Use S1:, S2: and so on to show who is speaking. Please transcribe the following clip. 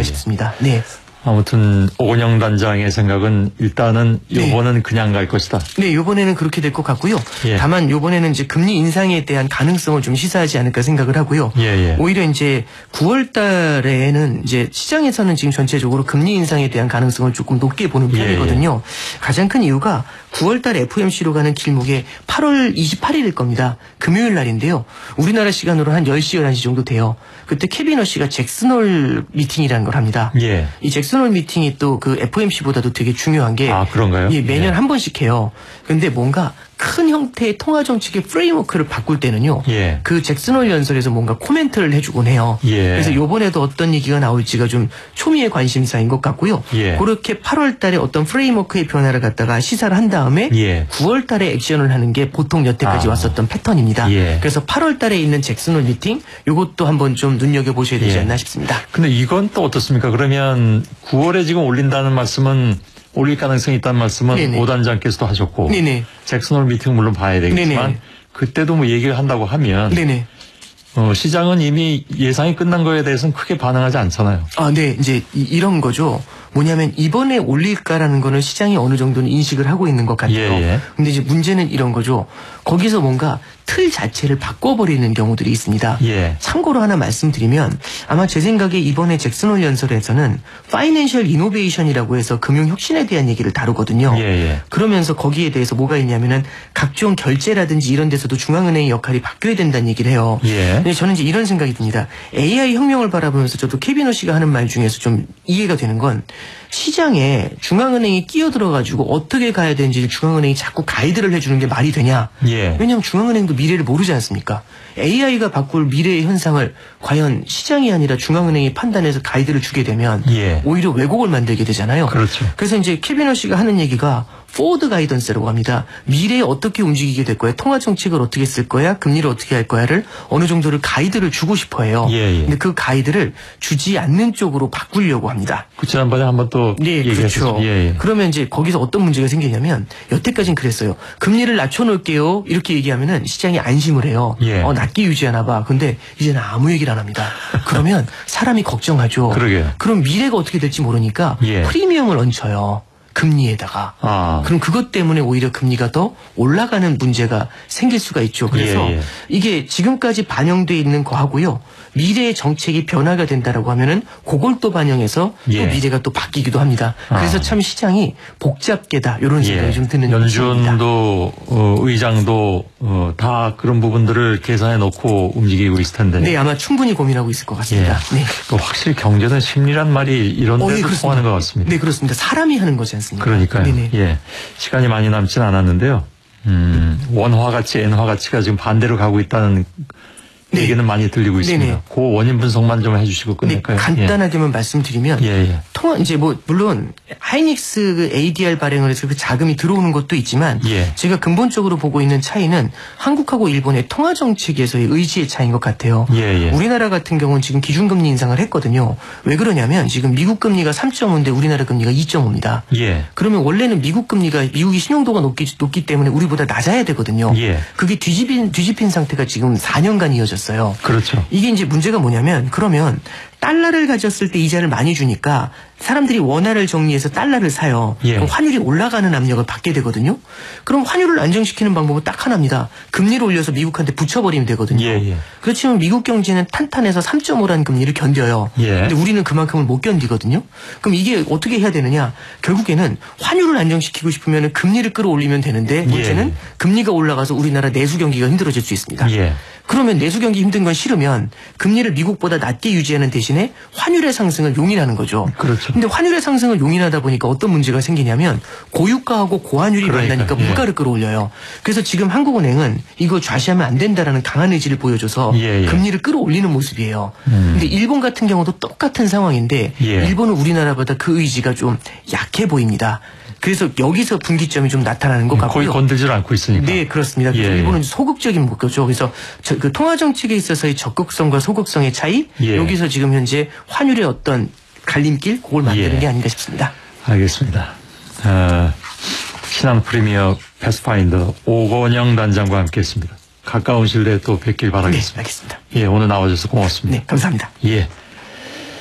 S1: 아닌가 싶습니다. 네.
S2: 아무튼 오건영 단장의 생각은 일단은 요번은 네. 그냥 갈 것이다.
S1: 네, 요번에는 그렇게 될 것 같고요.
S2: 예.
S1: 다만 요번에는 이제 금리 인상에 대한 가능성을 좀 시사하지 않을까 생각을 하고요.
S2: 예.
S1: 오히려 이제 9월 달에는 이제 시장에서는 지금 전체적으로 금리 인상에 대한 가능성을 조금 높게 보는 편이거든요. 가장 큰 이유가 9월 달 FOMC로 가는 길목에 8월 28일일 겁니다. 금요일 날인데요. 우리나라 시간으로 한 10시, 11시 정도 돼요. 그때 케빈 허시가 잭슨홀 미팅이라는 걸 합니다.
S2: 예.
S1: 이 잭슨홀 미팅이 또 그 FOMC보다도 되게 중요한 게
S2: 그런가요?
S1: 예, 매년 한 번씩 해요. 근데 뭔가 큰 형태의 통화 정책의 프레임워크를 바꿀 때는요.
S2: 예.
S1: 그 잭슨홀 연설에서 뭔가 코멘트를 해주곤 해요.
S2: 예.
S1: 그래서 이번에도 어떤 얘기가 나올지가 좀 초미의 관심사인 것 같고요.
S2: 예.
S1: 그렇게 8월 달에 어떤 프레임워크의 변화를 갖다가 시사를 한 다음에 9월 달에 액션을 하는 게 보통 여태까지 왔었던 패턴입니다. 그래서 8월 달에 있는 잭슨홀 미팅 이것도 한번 좀 눈여겨보셔야 되지 않나 싶습니다.
S2: 근데 이건 또 어떻습니까? 그러면 9월에 지금 올린다는 말씀은 올릴 가능성이 있다는 말씀은
S1: 네네.
S2: 오 단장께서도 하셨고
S1: 네네.
S2: 잭슨홀 미팅 물론 봐야 되겠지만
S1: 네네.
S2: 그때도 뭐 얘기를 한다고 하면
S1: 네네.
S2: 시장은 이미 예상이 끝난 거에 대해서는 크게 반응하지 않잖아요.
S1: 네. 이제 이런 거죠. 뭐냐면 이번에 올릴까라는 거는 시장이 어느 정도는 인식을 하고 있는 것 같아요. 근데 이제 문제는 이런 거죠. 거기서 뭔가 틀 자체를 바꿔버리는 경우들이 있습니다. 참고로 하나 말씀드리면 아마 제 생각에 이번에 잭슨홀 연설에서는 파이낸셜 이노베이션이라고 해서 금융 혁신에 대한 얘기를 다루거든요. 그러면서 거기에 대해서 뭐가 있냐면은 각종 결제라든지 이런 데서도 중앙은행의 역할이 바뀌어야 된다는 얘기를 해요. 근데 저는 이제 이런 생각이 듭니다. AI 혁명을 바라보면서 저도 케빈 허시가 하는 말 중에서 좀 이해가 되는 건 시장에 중앙은행이 끼어들어가지고 어떻게 가야 되는지 중앙은행이 자꾸 가이드를 해주는 게 말이 되냐. 왜냐하면 중앙은행도 미래를 모르지 않습니까? AI가 바꿀 미래의 현상을 과연 시장이 아니라 중앙은행이 판단해서 가이드를 주게 되면 오히려 왜곡을 만들게 되잖아요.
S2: 그렇죠.
S1: 그래서 이제 케빈 허시가 하는 얘기가 포워드 가이던스라고 합니다. 미래에 어떻게 움직이게 될 거야, 통화 정책을 어떻게 쓸 거야, 금리를 어떻게 할 거야를 어느 정도를 가이드를 주고 싶어 해요. 근데 그 가이드를 주지 않는 쪽으로 바꾸려고 합니다.
S2: 지난번에 한번 또
S1: 그렇죠. 그러면 이제 거기서 어떤 문제가 생기냐면 여태까지는 그랬어요. 금리를 낮춰놓을게요. 이렇게 얘기하면은 시장이 안심을 해요. 낮게 유지하나 봐. 근데 이제는 아무 얘기를 안 합니다. 그러면 사람이 걱정하죠. 그럼 미래가 어떻게 될지 모르니까 프리미엄을 얹혀요. 금리에다가. 그럼 그것 때문에 오히려 금리가 더 올라가는 문제가 생길 수가 있죠. 그래서 이게 지금까지 반영돼 있는 거하고요. 미래의 정책이 변화가 된다라고 하면은 그걸 또 반영해서 또 미래가 또 바뀌기도 합니다. 그래서 참 시장이 복잡계다 이런 생각이 좀 드는
S2: 연준도 의장도 다 그런 부분들을 계산해 놓고 움직이고 있을 텐데.
S1: 네, 아마 충분히 고민하고 있을 것 같습니다.
S2: 확실히 경제는 심리란 말이 이런 데도 통하는 것 같습니다.
S1: 네, 그렇습니다. 사람이 하는 거지 않습니까?
S2: 그러니까요. 시간이 많이 남진 않았는데요. 원화 가치, 엔화 가치가 지금 반대로 가고 있다는 얘기는 많이 들리고 있습니다. 그 원인 분석만 좀 해주시고 끝낼까요?
S1: 간단하게만 말씀드리면 통화 이제 뭐 물론 하이닉스 그 ADR 발행을 해서 그 자금이 들어오는 것도 있지만 제가 근본적으로 보고 있는 차이는 한국하고 일본의 통화 정책에서의 의지의 차이인 것 같아요. 우리나라 같은 경우는 지금 기준금리 인상을 했거든요. 왜 그러냐면 지금 미국 금리가 3.5인데 우리나라 금리가 2.5입니다. 그러면 원래는 미국이 신용도가 높기 때문에 우리보다 낮아야 되거든요. 그게 뒤집힌 상태가 지금 4년간 이어졌어요.
S2: 그렇죠.
S1: 이게 이제 문제가 뭐냐면 그러면 달러를 가졌을 때 이자를 많이 주니까 사람들이 원화를 정리해서 달러를 사요. 그럼 환율이 올라가는 압력을 받게 되거든요. 그럼 환율을 안정시키는 방법은 딱 하나입니다. 금리를 올려서 미국한테 붙여버리면 되거든요. 그렇지만 미국 경제는 탄탄해서 3.5라는 금리를 견뎌요. 근데 우리는 그만큼을 못 견디거든요. 그럼 이게 어떻게 해야 되느냐. 결국에는 환율을 안정시키고 싶으면 금리를 끌어올리면 되는데 문제는 금리가 올라가서 우리나라 내수 경기가 힘들어질 수 있습니다. 그러면 내수 경기 힘든 건 싫으면 금리를 미국보다 낮게 유지하는 대신에 환율의 상승을 용인하는 거죠. 근데 환율의 상승을 용인하다 보니까 어떤 문제가 생기냐면 고유가하고 고환율이 만나니까 물가를 끌어올려요. 그래서 지금 한국은행은 이거 좌시하면 안 된다라는 강한 의지를 보여줘서 금리를 끌어올리는 모습이에요. 근데 일본 같은 경우도 똑같은 상황인데 일본은 우리나라보다 그 의지가 좀 약해 보입니다. 그래서 여기서 분기점이 좀 나타나는 것 같고요.
S2: 거의 건들질 않고 있으니까.
S1: 네, 그렇습니다. 일본은 소극적인 목표죠. 그래서 그 통화 정책에 있어서의 적극성과 소극성의 차이, 여기서 지금 현재 환율의 어떤 갈림길, 그걸 만드는 게 아닌가 싶습니다.
S2: 알겠습니다. 신한 프리미어 패스파인더 오건영 단장과 함께했습니다. 가까운 시일 내에 또 뵙길 바라겠습니다.
S1: 네, 알겠습니다.
S2: 오늘 나와주셔서 고맙습니다.
S1: 네, 감사합니다.